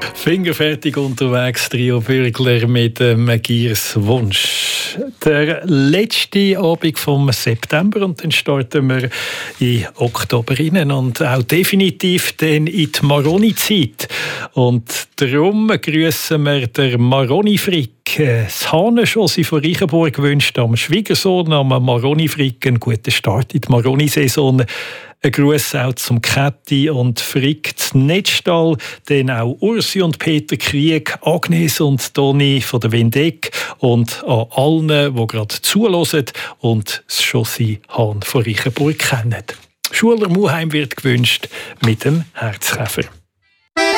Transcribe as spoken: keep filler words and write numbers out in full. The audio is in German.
Fingerfertig unterwegs, Trio Bürgler mit dem Giers Wunsch. Der letzte Abend vom September und dann starten wir in Oktober rein und auch definitiv dann in die Maroni-Zeit. Und darum grüßen wir den Maroni Frick. Das Hahnenschossi von Reichenburg wünscht am Schwiegersohn, am Maroni Frick, einen guten Start in die Maroni-Saison. Ein Gruß auch zum Kätti und Frick zu Netzstall, dann auch Ursi und Peter Krieg, Agnes und Toni von der Windeck und an allen, die gerade zuhören und das Chossi Hahn von Reichenburg kennen. Schuler Muheim wird gewünscht mit dem Herzkäfer.